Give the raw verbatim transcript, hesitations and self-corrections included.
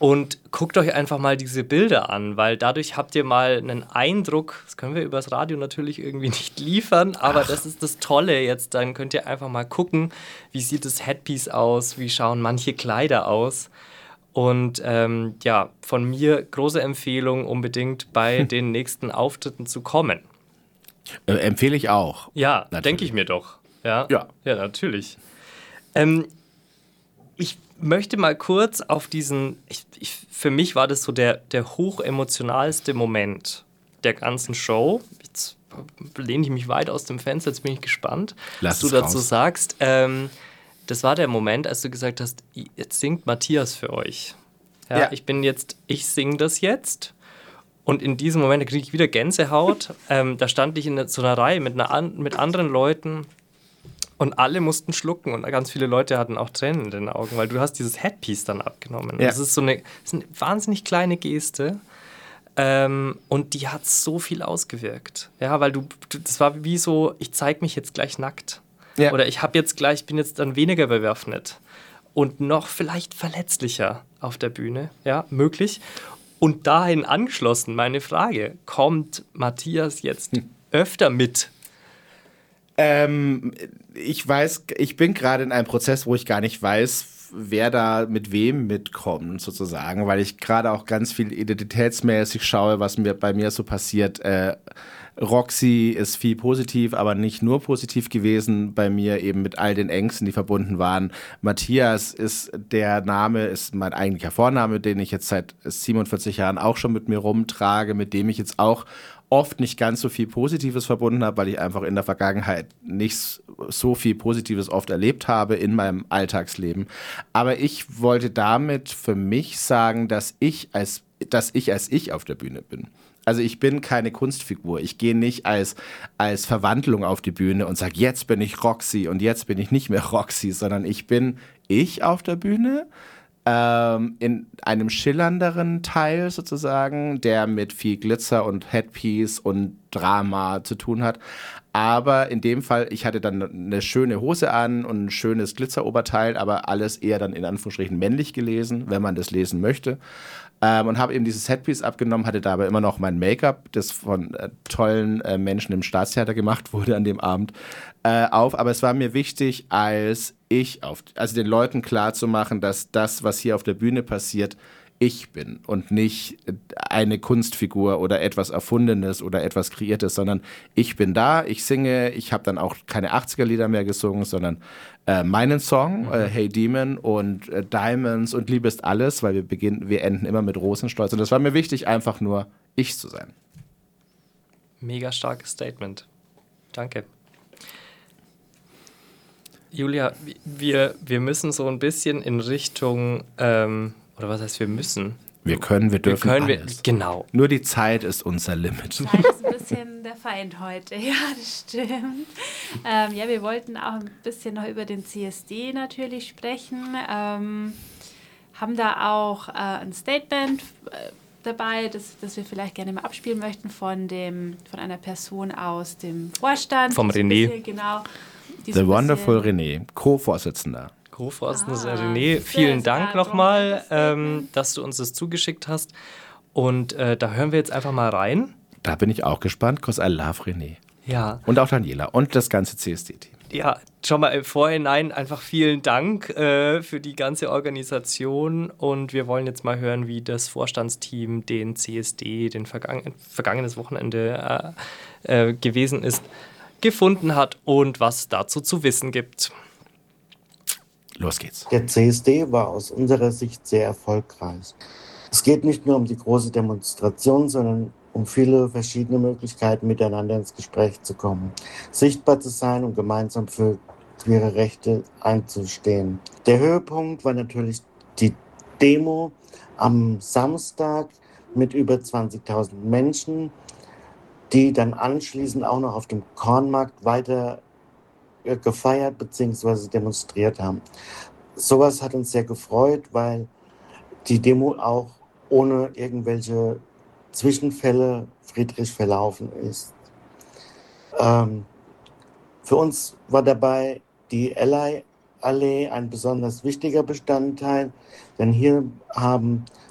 Und guckt euch einfach mal diese Bilder an, weil dadurch habt ihr mal einen Eindruck, das können wir übers Radio natürlich irgendwie nicht liefern, aber Ach. das ist das Tolle jetzt, dann könnt ihr einfach mal gucken, wie sieht das Headpiece aus, wie schauen manche Kleider aus. Und ähm, ja, von mir große Empfehlung, unbedingt bei hm. den nächsten Auftritten zu kommen. Äh, empfehle ich auch. Ja, denke ich mir doch. Ja, ja. ja natürlich. Ähm, ich möchte mal kurz auf diesen, ich, ich, für mich war das so der, der hochemotionalste Moment der ganzen Show. Jetzt lehne ich mich weit aus dem Fenster, jetzt bin ich gespannt, Lass was du dazu raus. sagst. Ähm, das war der Moment, als du gesagt hast, jetzt singt Matthias für euch. Ja, ja. Ich bin jetzt, ich singe das jetzt. Und in diesem Moment kriege ich wieder Gänsehaut. ähm, da stand ich in so einer Reihe mit, einer an, mit anderen Leuten. Und alle mussten schlucken und ganz viele Leute hatten auch Tränen in den Augen, weil du hast dieses Headpiece dann abgenommen. Ja. Das ist so eine, das ist eine wahnsinnig kleine Geste ähm, und die hat so viel ausgewirkt. Ja, weil du, du das war wie so, ich zeige mich jetzt gleich nackt. Ja. Oder ich habe jetzt gleich, bin jetzt dann weniger bewaffnet und noch vielleicht verletzlicher auf der Bühne, ja, möglich. Und dahin angeschlossen meine Frage, kommt Matthias jetzt hm. öfter mit? Ähm, ich weiß, ich bin gerade in einem Prozess, wo ich gar nicht weiß, wer da mit wem mitkommt, sozusagen, weil ich gerade auch ganz viel identitätsmäßig schaue, was mir bei mir so passiert. Äh, Roxy ist viel positiv, aber nicht nur positiv gewesen bei mir, eben mit all den Ängsten, die verbunden waren. Matthias ist der Name, ist mein eigentlicher Vorname, den ich jetzt seit siebenundvierzig Jahren auch schon mit mir rumtrage, mit dem ich jetzt auch oft nicht ganz so viel Positives verbunden habe, weil ich einfach in der Vergangenheit nicht so viel Positives oft erlebt habe in meinem Alltagsleben. Aber ich wollte damit für mich sagen, dass ich als, dass ich als ich auf der Bühne bin. Also ich bin keine Kunstfigur. Ich gehe nicht als, als Verwandlung auf die Bühne und sage, jetzt bin ich Roxy und jetzt bin ich nicht mehr Roxy, sondern ich bin ich auf der Bühne. Ähm, in einem schillernderen Teil sozusagen, der mit viel Glitzer und Headpiece und Drama zu tun hat. Aber in dem Fall, ich hatte dann eine schöne Hose an und ein schönes Glitzeroberteil, aber alles eher dann in Anführungsstrichen männlich gelesen, wenn man das lesen möchte. Ähm, und habe eben dieses Headpiece abgenommen, hatte da aber immer noch mein Make-up, das von äh, tollen äh, Menschen im Staatstheater gemacht wurde an dem Abend, äh, auf. Aber es war mir wichtig, als ich auf, also den Leuten klarzumachen, dass das, was hier auf der Bühne passiert, ich bin und nicht eine Kunstfigur oder etwas Erfundenes oder etwas Kreiertes, sondern ich bin da, ich singe, ich habe dann auch keine achtziger-Lieder mehr gesungen, sondern äh, meinen Song, mhm. äh, Hey Demon und äh, Diamonds und Liebe ist alles, weil wir beginnen, wir enden immer mit Rosenstolz und das war mir wichtig, einfach nur ich zu sein. Mega starkes Statement. Danke. Julia, wir, wir müssen so ein bisschen in Richtung ähm, oder was heißt, wir müssen? Wir können, wir dürfen wir können, alles. Wir, genau. Nur die Zeit ist unser Limit. Die Zeit ist ein bisschen der Feind heute, ja, das stimmt. Ähm, ja, wir wollten auch ein bisschen noch über den C S D natürlich sprechen. Ähm, haben da auch äh, ein Statement äh, dabei, das, das wir vielleicht gerne mal abspielen möchten von, dem, von einer Person aus dem Vorstand. Vom René. Bisschen, genau. The Wonderful René, Co-Vorsitzender. Co-Vorsitzender ah, René, vielen Dank nochmal, ähm, dass du uns das zugeschickt hast. Und äh, da hören wir jetzt einfach mal rein. Da bin ich auch gespannt, because I love René. Ja. Und auch Daniela und das ganze C S D-Team. Ja, schon mal im Vorhinein einfach vielen Dank äh, für die ganze Organisation. Und wir wollen jetzt mal hören, wie das Vorstandsteam den C S D, den vergangen, vergangenes Wochenende äh, äh, gewesen ist, gefunden hat und was es dazu zu wissen gibt. Los geht's. Der C S D war aus unserer Sicht sehr erfolgreich. Es geht nicht nur um die große Demonstration, sondern um viele verschiedene Möglichkeiten, miteinander ins Gespräch zu kommen, sichtbar zu sein und gemeinsam für queere Rechte einzustehen. Der Höhepunkt war natürlich die Demo am Samstag mit über zwanzigtausend Menschen, die dann anschließend auch noch auf dem Kornmarkt weiter gefeiert bzw. demonstriert haben. Sowas hat uns sehr gefreut, weil die Demo auch ohne irgendwelche Zwischenfälle friedlich verlaufen ist. Ähm, für uns war dabei die Ally-Allee ein besonders wichtiger Bestandteil, denn hier haben